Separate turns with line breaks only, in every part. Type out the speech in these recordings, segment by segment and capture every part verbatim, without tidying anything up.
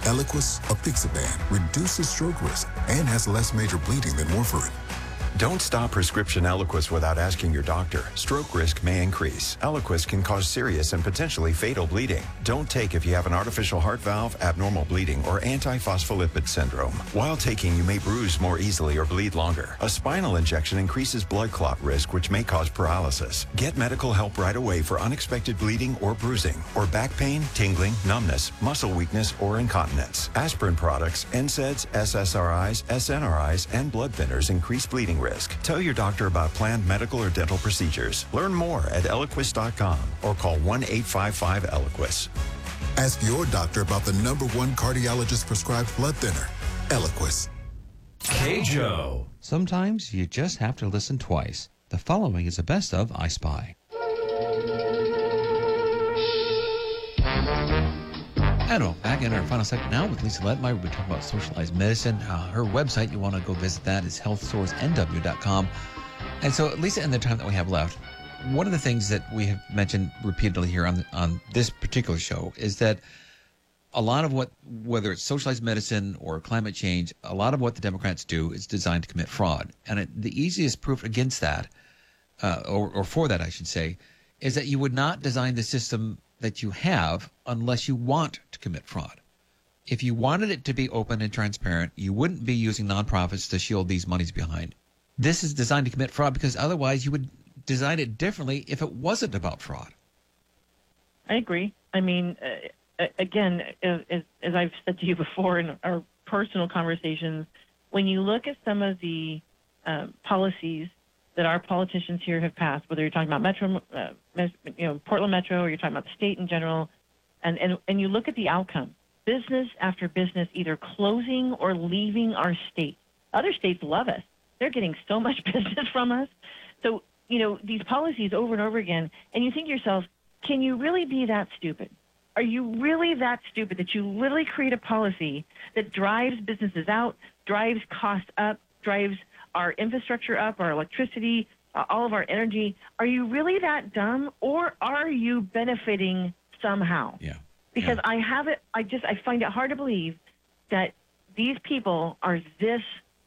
Eliquis, apixaban, reduces stroke risk and has less major bleeding than warfarin.
Don't stop prescription Eliquis without asking your doctor. Stroke risk may increase. Eliquis can cause serious and potentially fatal bleeding. Don't take if you have an artificial heart valve, abnormal bleeding, or antiphospholipid syndrome. While taking, you may bruise more easily or bleed longer. A spinal injection increases blood clot risk, which may cause paralysis. Get medical help right away for unexpected bleeding or bruising, or back pain, tingling, numbness, muscle weakness, or incontinence. Aspirin products, N SAIDs, S S R Is, S N R Is, and blood thinners increase bleeding risk. Tell your doctor about planned medical or dental procedures. Learn more at Eliquis dot com or call one eight five five Eliquis.
Ask your doctor about the number one cardiologist prescribed blood thinner, Eliquis.
K-Joe.
Sometimes you just have to listen twice. The following is the best of I Spy. And well, back in our final segment now with Lisa Letmeyer. We'll be talking about socialized medicine. Uh, her website, you want to go visit that, is health source N W dot com. And so, Lisa, in the time that we have left, one of the things that we have mentioned repeatedly here on on this particular show is that a lot of what, whether it's socialized medicine or climate change, a lot of what the Democrats do is designed to commit fraud. And it, the easiest proof against that, uh, or, or for that, I should say, is that you would not design the system that you have unless you want to commit fraud. If you wanted it to be open and transparent, you wouldn't be using nonprofits to shield these monies behind. This is designed to commit fraud because otherwise you would design it differently if it wasn't about fraud.
I agree. I mean, uh, again, as, as I've said to you before in our personal conversations, when you look at some of the uh, policies that our politicians here have passed, whether you're talking about Metro, uh, you know, Portland Metro, or you're talking about the state in general, and, and, and you look at the outcome, business after business either closing or leaving our state. Other states love us. They're getting so much business from us. So, you know, these policies over and over again, and you think to yourself, can you really be that stupid? Are you really that stupid that you literally create a policy that drives businesses out, drives costs up, drives our infrastructure up, our electricity, uh, all of our energy? Are you really that dumb, or are you benefiting somehow?
Yeah.
Because
yeah.
I have it, I just, I find it hard to believe that these people are this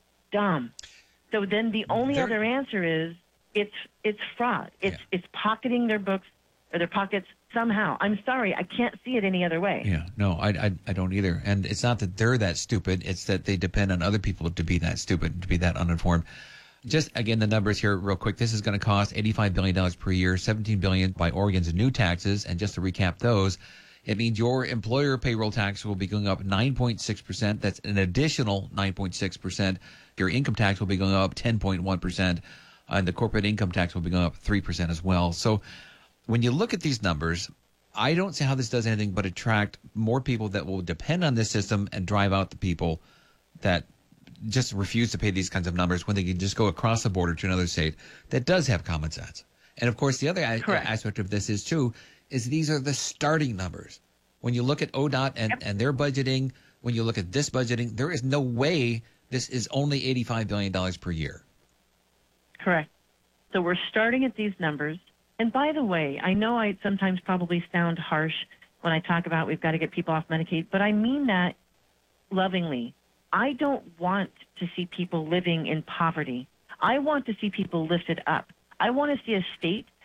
dumb. So then the only
They're,
other answer is it's it's fraud. It's
yeah.
it's pocketing their books or their pockets somehow. I'm sorry, I can't see it any other way.
Yeah, no, I, I, I don't either. And it's not that they're that stupid. It's that they depend on other people to be that stupid, to be that uninformed. Just, again, the numbers here real quick. This is going to cost eighty-five billion dollars per year, seventeen billion dollars by Oregon's new taxes. And just to recap those, it means your employer payroll tax will be going up nine point six percent. That's an additional nine point six percent. Your income tax will be going up ten point one percent. And the corporate income tax will be going up three percent as well. So when you look at these numbers, I don't see how this does anything but attract more people that will depend on this system and drive out the people that just refuse to pay these kinds of numbers when they can just go across the border to another state that does have common sense. And, of course, the other a- aspect of this is, too, is these are the starting numbers. When you look at O D O T and,
Yep.
and their budgeting, when you look at this budgeting, there is no way this is only eighty-five billion dollars per year.
Correct. So we're starting at these numbers. And by the way, I know I sometimes probably sound harsh when I talk about we've got to get people off Medicaid, but I mean that lovingly. I don't want to see people living in poverty. I want to see people lifted up. I want to see a state